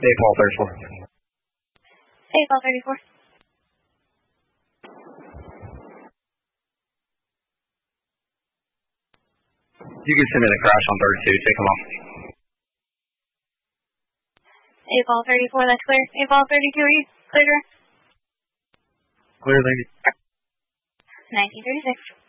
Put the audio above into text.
Ball 34. Ball 34. You can send in a crash on 32. Take them off. Ball 34, that's clear. Ball 32, are you clear? Clear, thank you. 1936.